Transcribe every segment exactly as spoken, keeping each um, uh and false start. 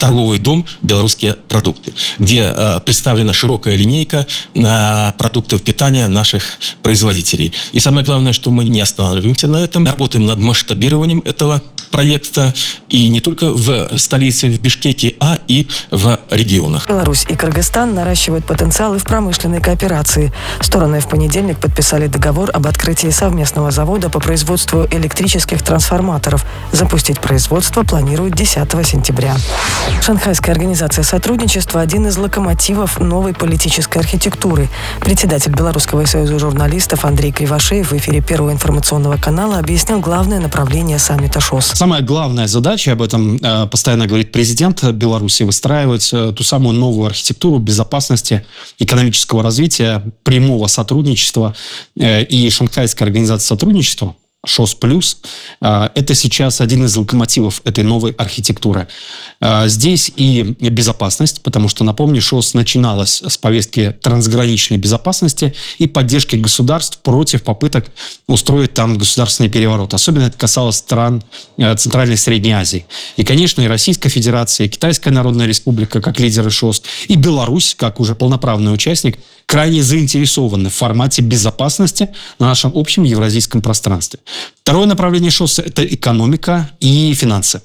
торговый дом «Белорусские продукты», где э, представлена широкая линейка э, продуктов питания наших производителей. И самое главное, что мы не останавливаемся на этом, работаем над масштабированием этого проекта и не только в столице, в Бишкеке, а и в регионах. Беларусь и Кыргызстан наращивают потенциал и в промышленной кооперации. Стороны в понедельник подписали договор об открытии совместного завода по производству электрических трансформаторов. Запустить производство планируют десятого сентября. Шанхайская организация сотрудничества – один из локомотивов новой политической архитектуры. Председатель Белорусского союза журналистов Андрей Кривошеев в эфире Первого информационного канала объяснил главное направление саммита ШОС. Самая главная задача, об этом э, постоянно говорит президент Беларуси, выстраивать э, ту самую новую архитектуру безопасности, экономического развития, прямого сотрудничества э, и Шанхайская организация сотрудничества ШОС плюс, это сейчас один из локомотивов этой новой архитектуры. Здесь и безопасность, потому что, напомню, ШОС начиналась с повестки трансграничной безопасности и поддержки государств против попыток устроить там государственный переворот. Особенно это касалось стран Центральной и Средней Азии. И, конечно, и Российская Федерация, и Китайская Народная Республика, как лидеры ШОС, и Беларусь, как уже полноправный участник, крайне заинтересованы в формате безопасности на нашем общем евразийском пространстве. Второе направление ШОС – это экономика и финансы.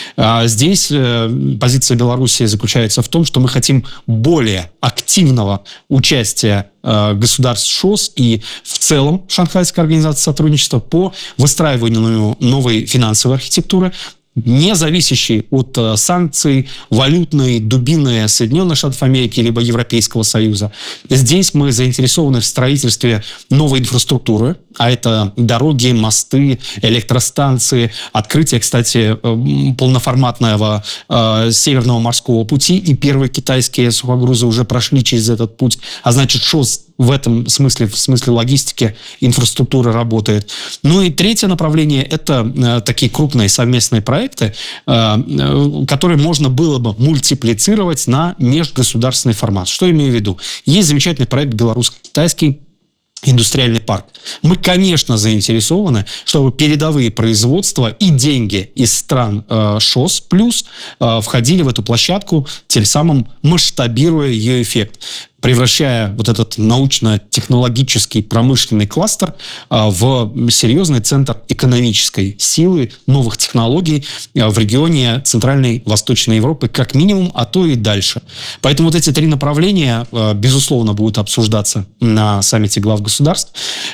Здесь позиция Беларуси заключается в том, что мы хотим более активного участия государств ШОС и в целом Шанхайской организации сотрудничества по выстраиванию новой финансовой архитектуры, не зависящей от э, санкций, валютной дубины Соединенных Штатов Америки либо Европейского Союза. Здесь мы заинтересованы в строительстве новой инфраструктуры, а это дороги, мосты, электростанции, открытие, кстати, э, полноформатного э, Северного морского пути, и первые китайские сухогрузы уже прошли через этот путь, а значит, ШОС в этом смысле, в смысле логистики, инфраструктуры работает. Ну и третье направление – это э, такие крупные совместные проекты, э, э, которые можно было бы мультиплицировать на межгосударственный формат. Что имею в виду? Есть замечательный проект белорусско-китайский индустриальный парк. Мы, конечно, заинтересованы, чтобы передовые производства и деньги из стран э, ШОС плюс э, входили в эту площадку, тем самым масштабируя ее эффект, превращая вот этот научно-технологический промышленный кластер э, в серьезный центр экономической силы, новых технологий э, в регионе Центральной и Восточной Европы, как минимум, а то и дальше. Поэтому вот эти три направления, э, безусловно, будут обсуждаться на саммите глав государств.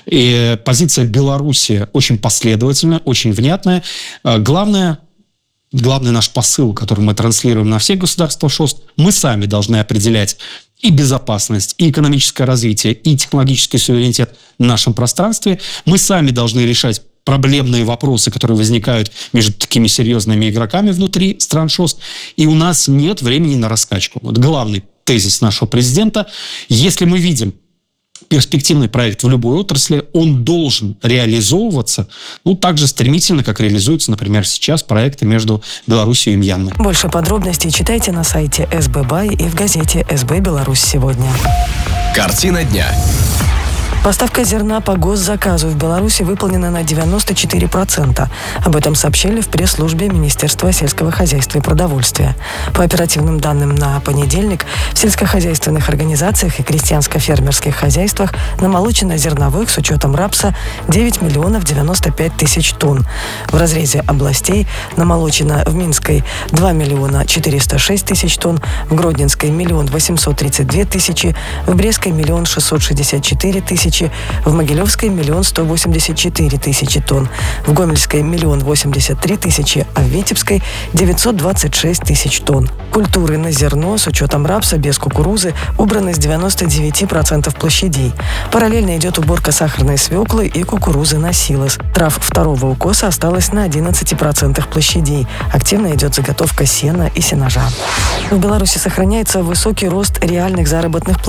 И позиция Беларуси очень последовательная, очень внятная. Э, главное... Главный наш посыл, который мы транслируем на все государства ШОС, мы сами должны определять и безопасность, и экономическое развитие, и технологический суверенитет в нашем пространстве. Мы сами должны решать проблемные вопросы, которые возникают между такими серьезными игроками внутри стран ШОС. И у нас нет времени на раскачку. Вот главный тезис нашего президента. Если мы видим перспективный проект в любой отрасли, он должен реализовываться, ну, так же стремительно, как реализуются, например, сейчас проекты между Беларусью и Мьянмой. Больше подробностей читайте на сайте эс бэ бай и в газете «эс бэ Беларусь сегодня». Картина дня. Поставка зерна по госзаказу в Беларуси выполнена на девяносто четыре процента. Об этом сообщили в пресс-службе Министерства сельского хозяйства и продовольствия. По оперативным данным на понедельник в сельскохозяйственных организациях и крестьянско-фермерских хозяйствах намолочено зерновых с учетом рапса девять миллионов девяносто пять тысяч тонн. В разрезе областей намолочено в Минской два миллиона четыреста шесть тысяч тонн, в Гродненской миллион восемьсот тридцать две тысячи, в Брестской миллион шестьсот шестьдесят четыре тысячи, в Могилевской миллион сто восемьдесят четыре тысячи тонн, в Гомельской миллион восемьдесят три тысячи, а в Витебской девятьсот двадцать шесть тысяч тонн. Культуры на зерно с учетом рапса без кукурузы убраны с девяноста девяти процентов площадей. Параллельно идет уборка сахарной свеклы и кукурузы на силос. Трав второго укоса осталось на одиннадцати процентах площадей. Активно идет заготовка сена и сенажа. В Беларуси сохраняется высокий рост реальных заработных плат.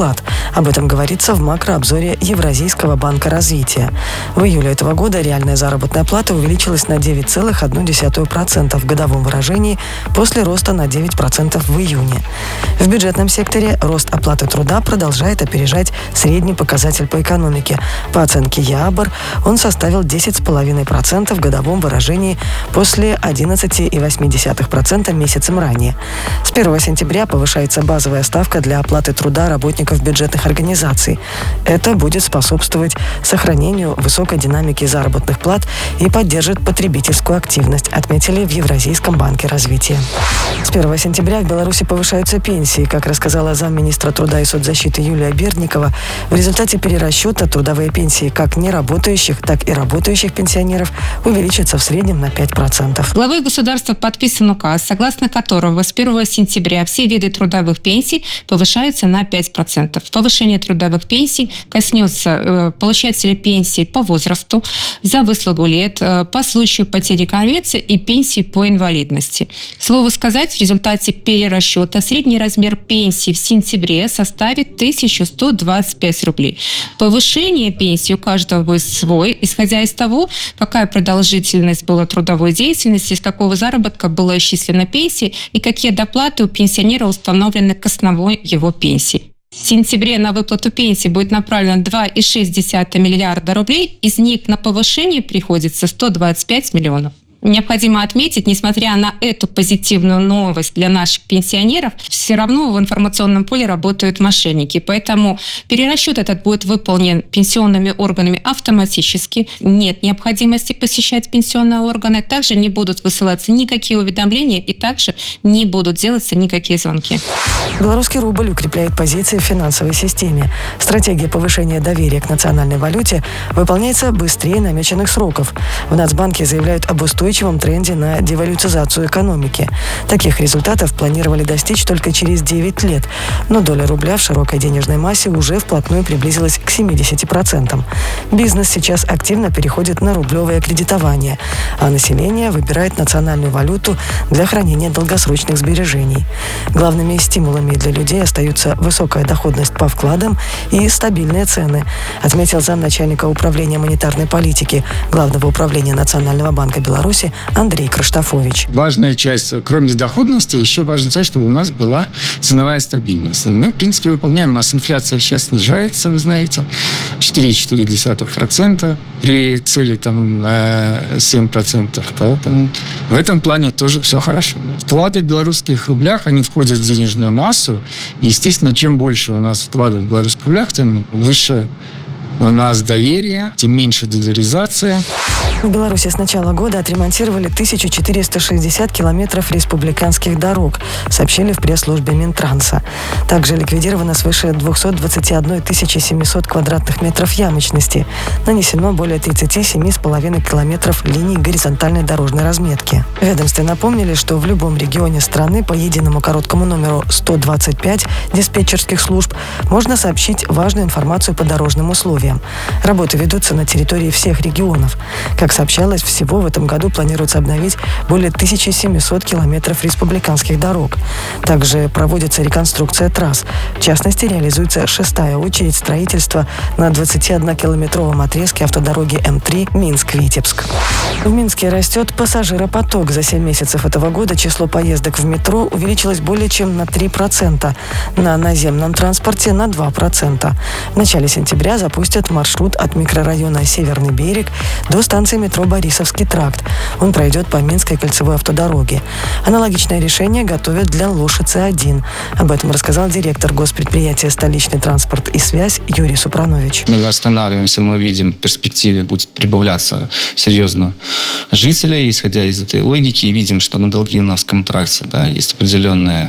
Об этом говорится в макрообзоре Евразийского банка развития. В июле этого года реальная заработная плата увеличилась на девять целых одну десятую процента в годовом выражении после роста на девять процентов в июне. В бюджетном секторе рост оплаты труда продолжает опережать средний показатель по экономике. По оценке ЯАБР он составил десять целых пять десятых процента в годовом выражении после одиннадцать целых восемь десятых процента месяцем ранее. С первого сентября повышается базовая ставка для оплаты труда работников бюджетных организаций. Это будет способствовать сохранению высокой динамики заработных плат и поддержит потребительскую активность, отметили в Евразийском банке развития. С первого сентября в Беларуси повышаются пенсии. Как рассказала замминистра труда и соцзащиты Юлия Бердникова, в результате перерасчета трудовые пенсии как неработающих, так и работающих пенсионеров увеличатся в среднем на пять процентов. Главой государства подписан указ, согласно которого с первого сентября все виды трудовых пенсий повышаются на пять процентов. Повышение трудовых пенсий коснется э, получателей пенсий по возрасту, за выслугу лет, э, по случаю потери конвенции и пенсии по инвалидности. К слову сказать, в результате перерасчета средний размер пенсии в сентябре составит тысячу сто двадцать пять рублей. Повышение пенсии у каждого будет свой, исходя из того, какая продолжительность была трудовой деятельности, из какого заработка была исчислена пенсия и какие доплаты у пенсионера установлены к основной его пенсии. В сентябре на выплату пенсии будет направлено два целых шесть десятых миллиарда рублей, из них на повышение приходится сто двадцать пять миллионов. Необходимо отметить, несмотря на эту позитивную новость для наших пенсионеров, все равно в информационном поле работают мошенники. Поэтому перерасчет этот будет выполнен пенсионными органами автоматически. Нет необходимости посещать пенсионные органы. Также не будут высылаться никакие уведомления и также не будут делаться никакие звонки. Белорусский рубль укрепляет позиции в финансовой системе. Стратегия повышения доверия к национальной валюте выполняется быстрее намеченных сроков. В Нацбанке заявляют об устойчивости тренде на девалютизацию экономики. Таких результатов планировали достичь только через девять лет, но доля рубля в широкой денежной массе уже вплотную приблизилась к семидесяти процентам. Бизнес сейчас активно переходит на рублевое кредитование, а население выбирает национальную валюту для хранения долгосрочных сбережений. Главными стимулами для людей остаются высокая доходность по вкладам и стабильные цены, отметил замначальника управления монетарной политики Главного управления Национального банка Беларуси Андрей Краштофович. Важная часть, кроме доходности, еще важная часть, чтобы у нас была ценовая стабильность. Мы, в принципе, выполняем. У нас инфляция сейчас снижается, вы знаете, четыре целых четыре десятых процента при цели там семь процентов. Поэтому в этом плане тоже все хорошо. Вклады в белорусских рублях, они входят в денежную массу. И, естественно, чем больше у нас вкладов в белорусских рублях, тем выше у нас доверие, тем меньше долларизация. В Беларуси с начала года отремонтировали тысячу четыреста шестьдесят километров республиканских дорог, сообщили в пресс-службе Минтранса. Также ликвидировано свыше двести двадцать одна тысяча семьсот квадратных метров ямочности. Нанесено более тридцать семь целых пять десятых километров линий горизонтальной дорожной разметки. В ведомстве напомнили, что в любом регионе страны по единому короткому номеру сто двадцать пять диспетчерских служб можно сообщить важную информацию по дорожным условиям. Работы ведутся на территории всех регионов. Как сообщалось, всего в этом году планируется обновить более тысячи семисот километров республиканских дорог. Также проводится реконструкция трасс. В частности, реализуется шестая очередь строительства на двадцатиоднокилометровом отрезке автодороги эм три Минск-Витебск. В Минске растет пассажиропоток. За семь месяцев этого года число поездок в метро увеличилось более чем на три процента. На наземном транспорте на два процента. В начале сентября запустят маршрут от микрорайона Северный берег до станции метро Борисовский тракт. Он пройдет по Минской кольцевой автодороге. Аналогичное решение готовят для Лошицы один. Об этом рассказал директор госпредприятия «Столичный транспорт и связь» Юрий Супранович. Мы останавливаемся, мы видим, в перспективе будет прибавляться серьезно жителей. Исходя из этой логики, видим, что на Долгиновском тракте, да, есть определенная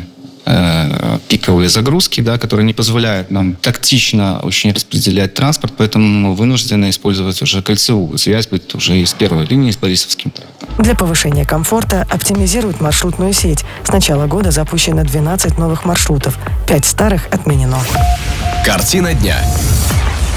пиковые загрузки, да, которые не позволяют нам тактично очень распределять транспорт, поэтому мы вынуждены использовать уже кольцевую связь, будет уже из первой линии с Борисовским трактом. Для повышения комфорта оптимизируют маршрутную сеть. С начала года запущено двенадцать новых маршрутов, пять старых отменено. Картина дня.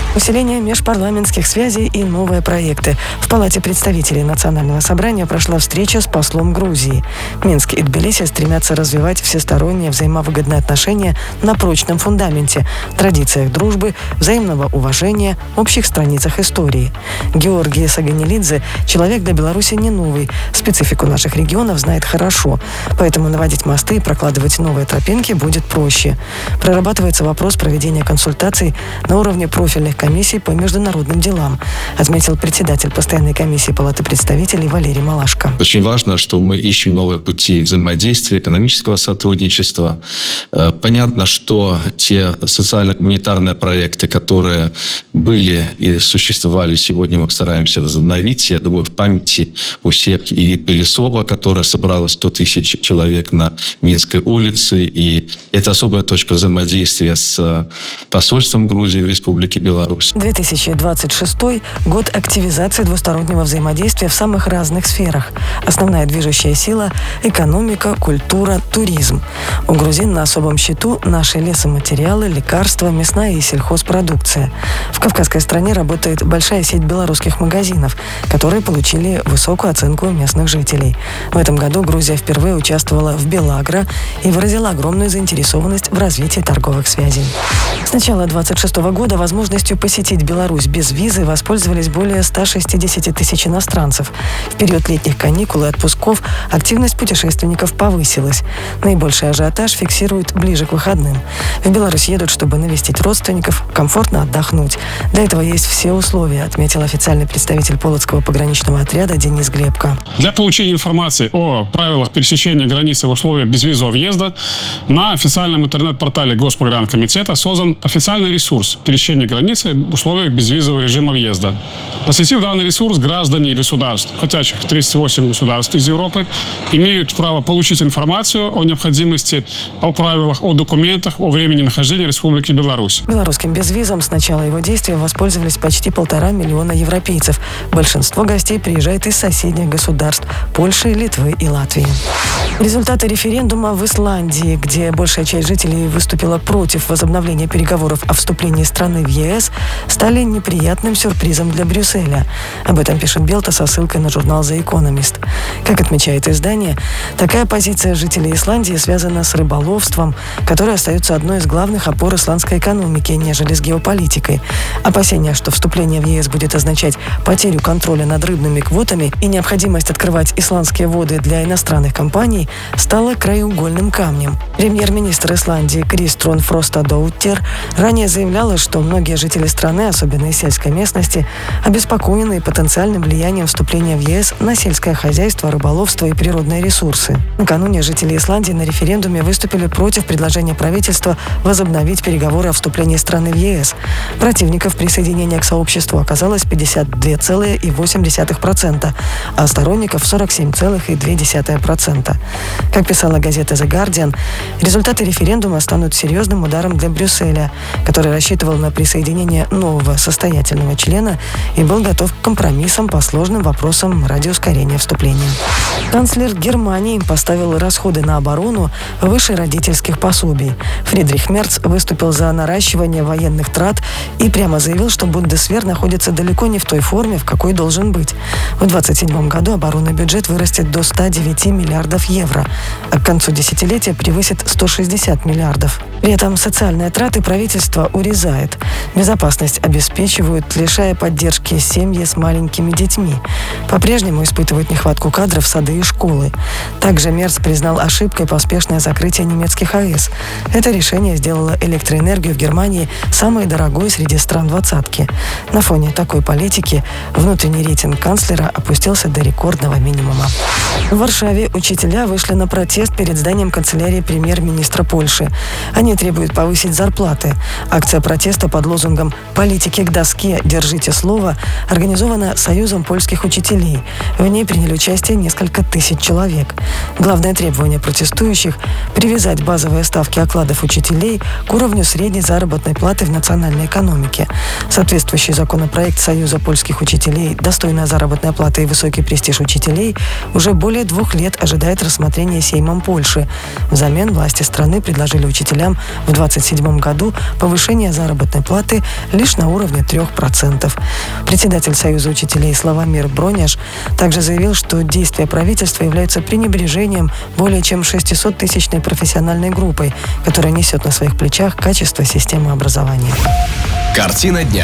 Усиление межпарламентских связей и новые проекты. В Палате представителей Национального собрания прошла встреча с послом Грузии. Минск и Тбилиси стремятся развивать всесторонние взаимовыгодные отношения на прочном фундаменте, традициях дружбы, взаимного уважения, общих страницах истории. Георгий Саганилидзе – человек для Беларуси не новый, специфику наших регионов знает хорошо, поэтому наводить мосты и прокладывать новые тропинки будет проще. Прорабатывается вопрос проведения консультаций на уровне профильных комиссий по международным делам, отметил председатель постоянной комиссии Палаты представителей Валерий Малашко. Очень важно, что мы ищем новые пути взаимодействия, экономического сотрудничества. Понятно, что те социально-гуманитарные проекты, которые были и существовали сегодня, мы стараемся возобновить. Я думаю, в памяти у всех и Пелесова, которая собрала сто тысяч человек на Минской улице. И это особая точка взаимодействия с посольством Грузии в Республике Беларусь. две тысячи двадцать шестой год активизации двустороннего взаимодействия в самых разных сферах. Основная движущая сила – экономика, культура, туризм. У грузин на особом счету наши лесоматериалы, лекарства, мясная и сельхозпродукция. В кавказской стране работает большая сеть белорусских магазинов, которые получили высокую оценку местных жителей. В этом году Грузия впервые участвовала в Белагро и выразила огромную заинтересованность в развитии торговых связей. С начала две тысячи двадцать шестого года возможностью посетить Беларусь без визы воспользовались более ста шестидесяти тысяч иностранцев. В период летних каникул и отпусков активность путешественников повысилась. Наибольший ажиотаж фиксируют ближе к выходным. В Беларусь едут, чтобы навестить родственников, комфортно отдохнуть. Для этого есть все условия, отметил официальный представитель Полоцкого пограничного отряда Денис Глебко. Для получения информации о правилах пересечения границы в условиях безвизового въезда на официальном интернет-портале Госпогранкомитета создан официальный ресурс пересечения границы в условиях безвизового режима въезда. Посетив данный ресурс, граждане государств, хотячих тридцать восемь государств из Европы, имеют право получить информацию о необходимости, о правилах, о документах, о времени нахождения в Республике Беларусь. Белорусским безвизом с начала его действия воспользовались почти полтора миллиона европейцев. Большинство гостей приезжает из соседних государств – Польши, Литвы и Латвии. Результаты референдума в Исландии, где большая часть жителей выступила против возобновления переговоров о вступлении страны в ЕС, стали неприятным сюрпризом для Брюсселя. Об этом пишет Белта со ссылкой на журнал The Economist. Как отмечает издание, такая позиция жителей Исландии связана с рыболовством, которое остается одной из главных опор исландской экономики, нежели с геополитикой. Опасения, что вступление в ЕС будет означать потерю контроля над рыбными квотами и необходимость открывать исландские воды для иностранных компаний, стало краеугольным камнем. Премьер-министр Исландии Кристрún Фростадóttir ранее заявляла, что многие жители страны, особенно из сельской местности, обеспокоены потенциальным влиянием вступления в ЕС на сельское хозяйство, рыболовство и природные ресурсы. Накануне жители Исландии на референдуме выступили против предложения правительства возобновить переговоры о вступлении страны в ЕС. Противников присоединения к сообществу оказалось пятьдесят два целых восемь десятых процента, а сторонников сорок семь целых две десятых процента. Как писала газета The Guardian, результаты референдума станут серьезным ударом для Брюсселя, который рассчитывал на присоединение нового состоятельного члена и был готов к компромиссам по сложным вопросам ради ускорения вступления. Канцлер Германии поставил расходы на оборону выше родительских пособий. Фридрих Мерц выступил за наращивание военных трат и прямо заявил, что Бундесвер находится далеко не в той форме, в какой должен быть. В двадцать седьмом году оборонный бюджет вырастет до ста девяти миллиардов евро, а к концу десятилетия превысит сто шестьдесят миллиардов. При этом социальные траты правительство урезает. Безопасность обеспечивают, лишая поддержки семьи с маленькими детьми. По-прежнему испытывают нехватку кадров сады и школы. Также Мерц признал ошибкой поспешное закрытие немецких АЭС. Это решение сделало электроэнергию в Германии самой дорогой среди стран двадцатки. На фоне такой политики внутренний рейтинг канцлера опустился до рекордного минимума. В Варшаве учителя вышли на протест перед зданием канцелярии премьер-министра Польши. Они требуют повысить зарплаты. Акция протеста под лозунгом «Политики к доске, держите слово» организована Союзом польских учителей. В ней приняли участие несколько тысяч человек. Главное требование протестующих – привязать базовые ставки окладов учителей к уровню средней заработной платы в национальной экономике. Соответствующий законопроект Союза польских учителей «Достойная заработная плата и высокий престиж учителей» уже более двух лет ожидает рассмотрения Сеймом Польши. Взамен власти страны предложили учителям в двадцать седьмом году повышение заработной платы лишь на уровне трех процентов. Председатель Союза учителей Славомир Броняш также заявил, что действия правительства являются пренебрежением более чем шестисоттысячной профессиональной группой, которая несет на своих плечах качество системы образования. Картина дня.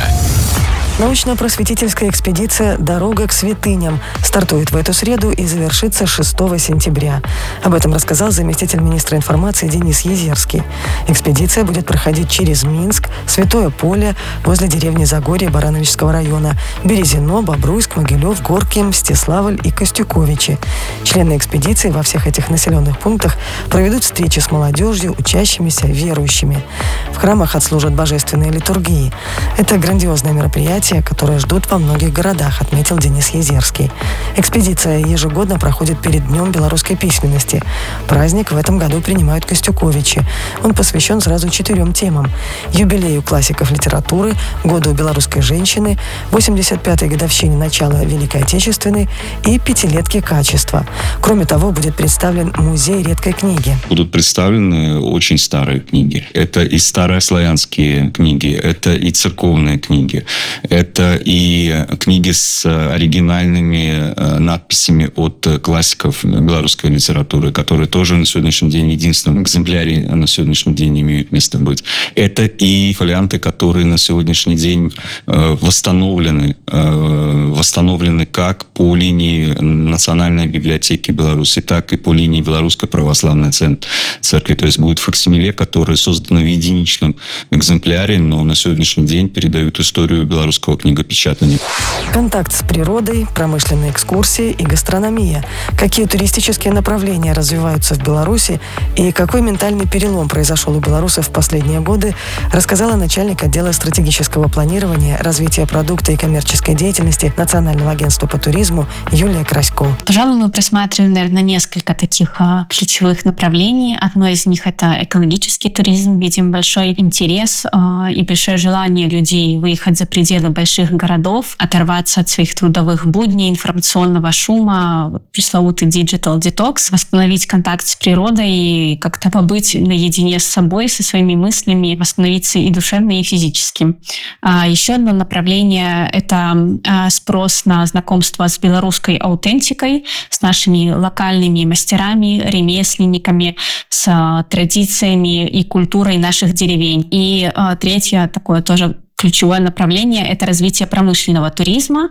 Научно-просветительская экспедиция «Дорога к святыням» стартует в эту среду и завершится шестого сентября. Об этом рассказал заместитель министра информации Денис Езерский. Экспедиция будет проходить через Минск, Святое Поле, возле деревни Загорье Барановичского района, Березино, Бобруйск, Могилев, Горки, Мстиславль и Костюковичи. Члены экспедиции во всех этих населенных пунктах проведут встречи с молодежью, учащимися, верующими. В храмах отслужат божественные литургии. Это грандиозное мероприятие, которые ждут во многих городах, отметил Денис Езерский. Экспедиция ежегодно проходит перед Днем белорусской письменности. Праздник в этом году принимают Костюковичи. Он посвящен сразу четырем темам: юбилею классиков литературы, году белорусской женщины, восемьдесят пятой годовщине начала Великой Отечественной и пятилетке качества. Кроме того, будет представлен музей редкой книги. Будут представлены очень старые книги. Это и старославянские книги, это и церковные книги. Это и книги с оригинальными надписями от классиков белорусской литературы, которые тоже на сегодняшний день в единственном экземпляре на сегодняшний день имеют место быть. Это и фолианты, которые на сегодняшний день восстановлены, восстановлены как по линии Национальной библиотеки Беларуси, так и по линии Белорусской православной церкви. То есть будет факсимиле, которые созданы в единичном экземпляре, но на сегодняшний день передают историю белорусского книгопечатания. Контакт с природой, промышленные экскурсии и гастрономия. Какие туристические направления развиваются в Беларуси и какой ментальный перелом произошел у белорусов в последние годы, рассказала начальник отдела стратегического планирования, развития продукта и коммерческой деятельности Национального агентства по туризму Юлия Красько. Пожалуй, мы просматриваем, наверное, несколько таких а, ключевых направлений. Одно из них — это экологический туризм. Видим большой интерес а, и большое желание людей выехать за пределы больших городов, оторваться от своих трудовых будней, информационного шума, пресловутый digital detox, восстановить контакт с природой и как-то побыть наедине с собой, со своими мыслями, восстановиться и душевно, и физически. А еще одно направление — это спрос на знакомство с белорусской аутентикой, с нашими локальными мастерами, ремесленниками, с традициями и культурой наших деревень. И третье, такое тоже ключевое направление — это развитие промышленного туризма.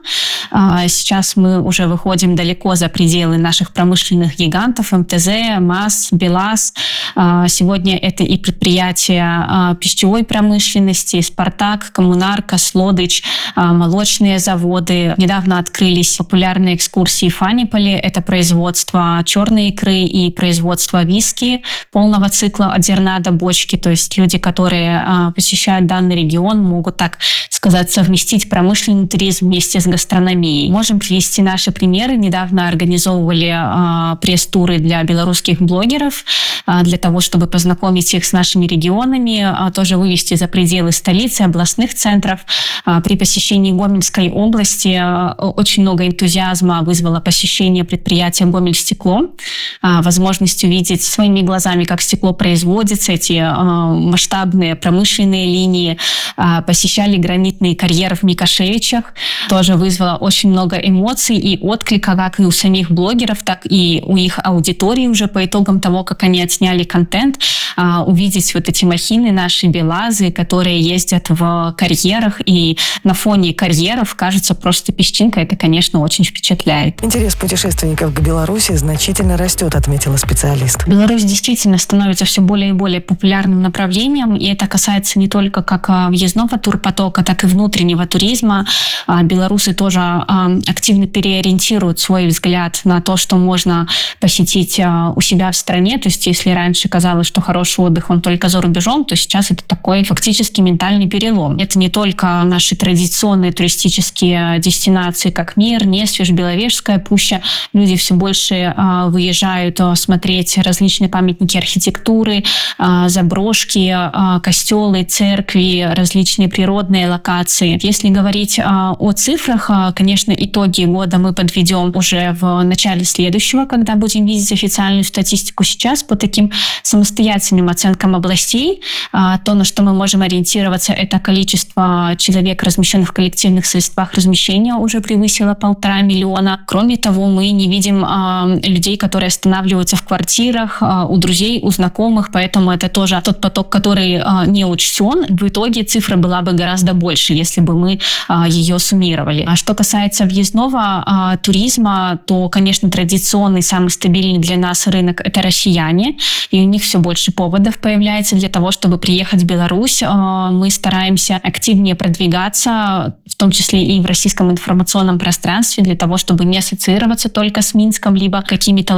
Сейчас мы уже выходим далеко за пределы наших промышленных гигантов: эм тэ зэ, МАЗ, БелАЗ. Сегодня это и предприятия пищевой промышленности: Спартак, Коммунарка, Слодыч, молочные заводы. Недавно открылись популярные экскурсии в Фаниполе. Это производство черной икры и производство виски полного цикла от зерна до бочки. То есть люди, которые посещают данный регион, могут, так сказать, совместить промышленный туризм вместе с гастрономией. Можем привести наши примеры. Недавно организовывали а, пресс-туры для белорусских блогеров, а, для того, чтобы познакомить их с нашими регионами, а, тоже вывести за пределы столицы, областных центров. А, при посещении Гомельской области а, очень много энтузиазма вызвало посещение предприятия «Гомельстекло», а, возможность увидеть своими глазами, как стекло производится, эти а, масштабные промышленные линии, а, посещали гранитный карьер в Микошевичах. Тоже вызвало очень много эмоций и отклика как и у самих блогеров, так и у их аудитории уже по итогам того, как они отсняли контент. Увидеть вот эти махины, наши БелАЗы, которые ездят в карьерах, и на фоне карьеров кажется просто песчинка. Это, конечно, очень впечатляет. Интерес путешественников к Беларуси значительно растет, отметила специалист. Беларусь действительно становится все более и более популярным направлением, и это касается не только как въездного турпотока, так и внутреннего туризма. Белорусы тоже активно переориентируют свой взгляд на то, что можно посетить у себя в стране. То есть если раньше казалось, что хороший отдых он только за рубежом, то сейчас это такой фактически ментальный перелом. Это не только наши традиционные туристические дестинации, как Мир, Несвеж, Беловежская пуща. Люди все больше выезжают смотреть различные памятники архитектуры, заброшки, костелы, церкви, различные природные природные локации. Если говорить о цифрах, конечно, итоги года мы подведем уже в начале следующего, когда будем видеть официальную статистику. Сейчас по таким самостоятельным оценкам областей, то, на что мы можем ориентироваться, это количество человек, размещенных в коллективных средствах размещения, уже превысило полтора миллиона. Кроме того, мы не видим людей, которые останавливаются в квартирах, у друзей, у знакомых, поэтому это тоже тот поток, который не учтен. В итоге цифра была бы гораздо больше, если бы мы ее суммировали. А что касается въездного туризма, то, конечно, традиционный, самый стабильный для нас рынок – это россияне, и у них все больше поводов появляется для того, чтобы приехать в Беларусь. Мы стараемся активнее продвигаться, в том числе и в российском информационном пространстве, для того, чтобы не ассоциироваться только с Минском, либо какими-то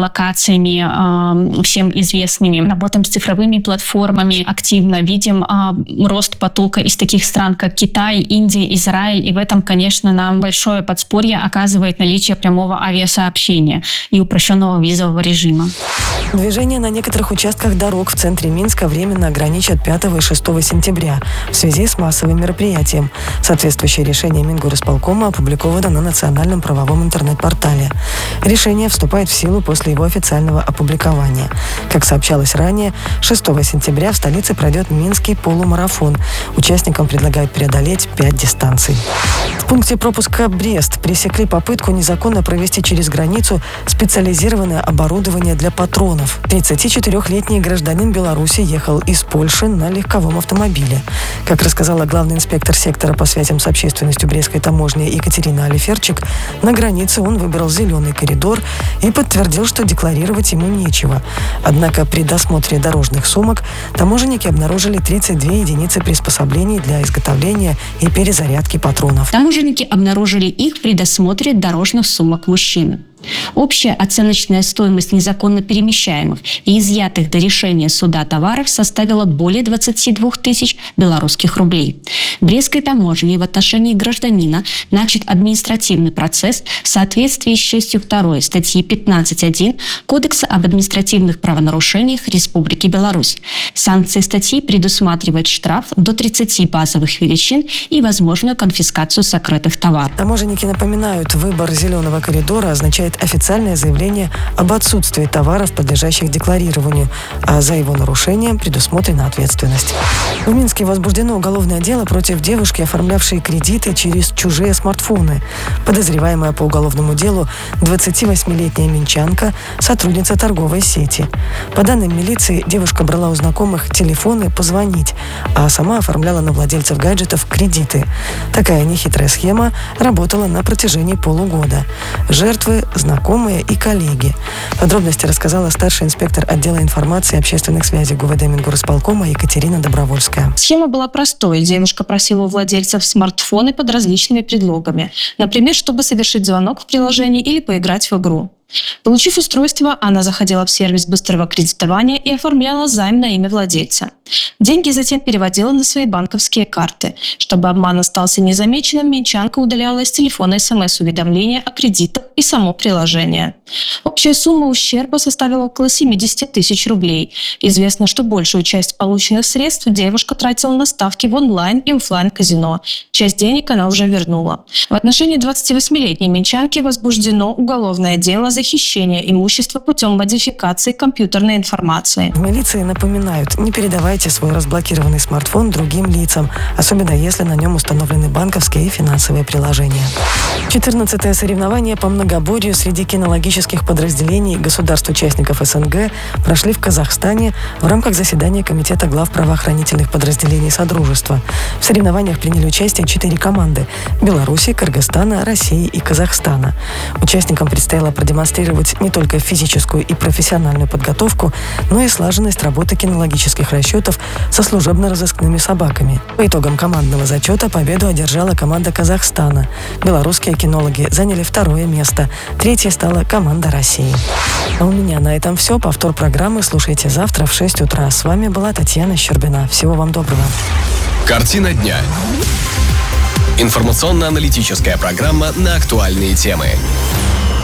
локациями всем известными. Работаем с цифровыми платформами активно, видим рост потока из таких стран, как Китай, Индия, Израиль, и в этом, конечно, нам большое подспорье оказывает наличие прямого авиасообщения и упрощенного визового режима. Движение на некоторых участках дорог в центре Минска временно ограничат пятого и шестого сентября в связи с массовым мероприятием. Соответствующее решение Мингорисполкома опубликовано на национальном правовом интернет-портале. Решение вступает в силу после его официального опубликования. Как сообщалось ранее, шестого сентября в столице пройдет Минский полумарафон. Участникам предлагают преодолеть пять дистанций. В пункте пропуска Брест пресекли попытку незаконно провести через границу специализированное оборудование для патронов. тридцатичетырёхлетний гражданин Беларуси ехал из Польши на легковом автомобиле. Как рассказала главный инспектор сектора по связям с общественностью Брестской таможни Екатерина Алиферчик, на границе он выбрал зеленый коридор и подтвердил, что декларировать ему нечего. Однако при досмотре дорожных сумок таможенники обнаружили тридцать две единицы приспособлений для изготовления и перезарядки патронов. Таможенники обнаружили их при досмотре дорожных сумок мужчины. Общая оценочная стоимость незаконно перемещаемых и изъятых до решения суда товаров составила более двадцати двух тысяч белорусских рублей. Брестской таможней в отношении гражданина начат административный процесс в соответствии с частью второй статьи пятнадцать один Кодекса об административных правонарушениях Республики Беларусь. Санкции статьи предусматривают штраф до тридцати базовых величин и возможную конфискацию сокрытых товаров. Таможенники напоминают, выбор зеленого коридора означает официальное заявление об отсутствии товаров, подлежащих декларированию, а за его нарушение предусмотрена ответственность. В Минске возбуждено уголовное дело против девушки, оформлявшей кредиты через чужие смартфоны. Подозреваемая по уголовному делу двадцативосьмилетняя минчанка, сотрудница торговой сети. По данным милиции, девушка брала у знакомых телефоны позвонить, а сама оформляла на владельцев гаджетов кредиты. Такая нехитрая схема работала на протяжении полугода. Жертвы – знакомые и коллеги. Подробности рассказала старший инспектор отдела информации и общественных связей ГУВД Мингорисполкома Екатерина Добровольская. Схема была простой. Девушка просила у владельцев смартфоны под различными предлогами. Например, чтобы совершить звонок в приложении или поиграть в игру. Получив устройство, она заходила в сервис быстрого кредитования и оформляла займ на имя владельца. Деньги затем переводила на свои банковские карты. Чтобы обман остался незамеченным, минчанка удаляла из телефона смс-уведомления о кредитах и само приложение. Общая сумма ущерба составила около семидесяти тысяч рублей. Известно, что большую часть полученных средств девушка тратила на ставки в онлайн и офлайн казино. Часть денег она уже вернула. В отношении двадцативосьмилетней минчанки возбуждено уголовное дело за хищение имущества путем модификации компьютерной информации. В милиции напоминают, не передавайте свой разблокированный смартфон другим лицам, особенно если на нем установлены банковские и финансовые приложения. четырнадцатое соревнование по многоборью среди кинологических подразделений государств-участников СНГ прошли в Казахстане в рамках заседания Комитета глав правоохранительных подразделений Содружества. В соревнованиях приняли участие четыре команды – Беларуси, Кыргызстана, России и Казахстана. Участникам предстояло продемонстрировать не только физическую и профессиональную подготовку, но и слаженность работы кинологических расчетов со служебно-розыскными собаками. По итогам командного зачета победу одержала команда Казахстана. Белорусские кинологи заняли второе место. Третьей стала команда России. А у меня на этом все. Повтор программы слушайте завтра в шесть утра. С вами была Татьяна Щербина. Всего вам доброго. Картина дня. Информационно-аналитическая программа на актуальные темы.